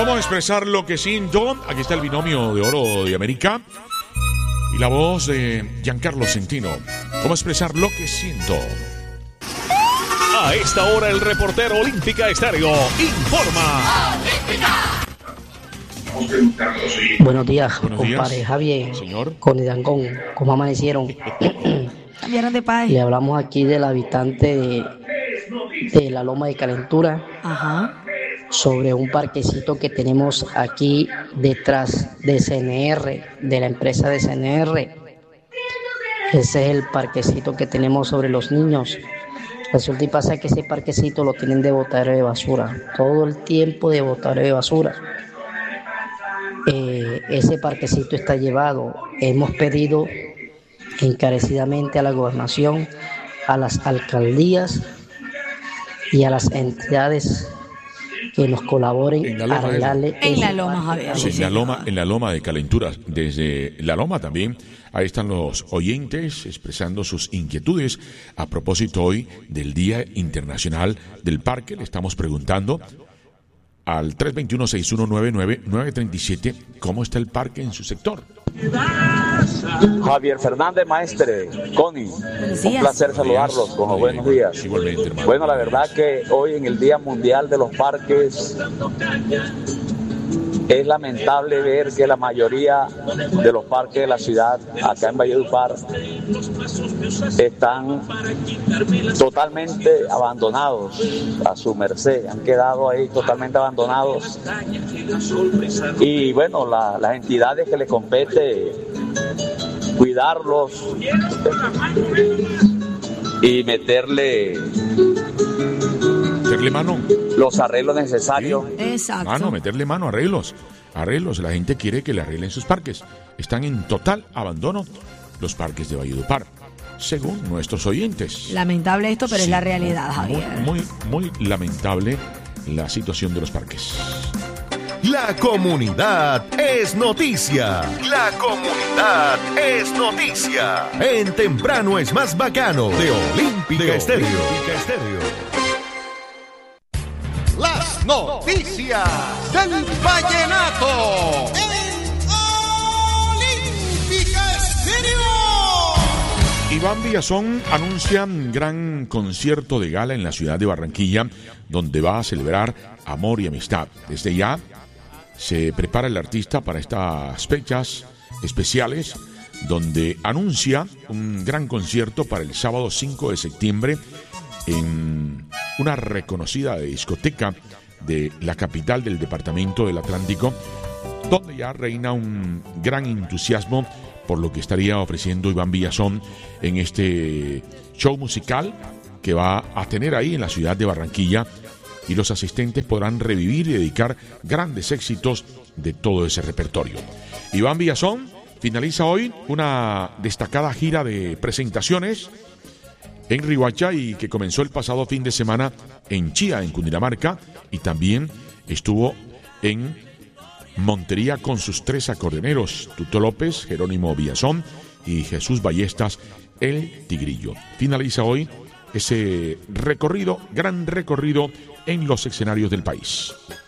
¿Cómo expresar lo que siento? Aquí está el binomio de oro de América y la voz de Giancarlo Centino. ¿Cómo expresar lo que siento? A esta hora el reportero Olímpica Estéreo informa. Buenos días, Buenos días, compadre Javier, señor. con Idangón, ¿cómo amanecieron? Cambiaron de paz. Le hablamos aquí del habitante de la Loma de Calentura, Ajá. sobre un parquecito que tenemos aquí detrás de CNR, de la empresa de CNR. Ese es el parquecito que tenemos sobre los niños. Resulta y pasa que ese parquecito lo tienen de botadero de basura, todo el tiempo de botadero de basura. Ese parquecito está llevado. Hemos pedido encarecidamente a la gobernación, a las alcaldías y a las entidades que nos colaboren a arreglarle En ese la Loma, parque. Javier. Sí, en la Loma de Calenturas. Desde la Loma también, ahí están los oyentes expresando sus inquietudes a propósito hoy del Día Internacional del Parque. Le estamos preguntando al 321-6199-937 cómo está el parque en su sector. Javier Fernández Maestre, Connie, Buenos un días. placer saludarlos, con buenos días. Igualmente, hermano. Bueno, la verdad que hoy en el Día Mundial de los Parques es lamentable ver que la mayoría de los parques de la ciudad, acá en Valledupar, están totalmente abandonados a su merced, han quedado ahí totalmente abandonados. Y bueno, las entidades que les compete cuidarlos y meterle mano. los arreglos necesarios. Exacto. Meterle mano, arreglos. La gente quiere que le arreglen sus parques. Están en total abandono los parques de Valledupar, según nuestros oyentes. Lamentable esto, pero Sí, es la realidad, Javier. Muy lamentable la situación de los parques. La comunidad es noticia. La comunidad es noticia. En Temprano es más bacano de Olímpica Estéreo. Las noticias del vallenato. Olímpica Estéreo. Iván Villazón anuncia un gran concierto de gala en la ciudad de Barranquilla, donde va a celebrar amor y amistad. Desde ya se prepara el artista para estas fechas especiales, donde anuncia un gran concierto para el sábado 5 de septiembre en una reconocida discoteca de la capital del departamento del Atlántico, donde ya reina un gran entusiasmo por lo que estaría ofreciendo Iván Villazón en este show musical que va a tener ahí en la ciudad de Barranquilla, y los asistentes podrán revivir y dedicar grandes éxitos de todo ese repertorio. Iván Villazón finaliza hoy una destacada gira de presentaciones en Riohacha y que comenzó el pasado fin de semana en Chía, en Cundinamarca, y también estuvo en Montería con sus 3 acordeoneros, Tuto López, Jerónimo Villazón y Jesús Ballestas, el Tigrillo. Finaliza hoy ese recorrido, gran recorrido en los escenarios del país.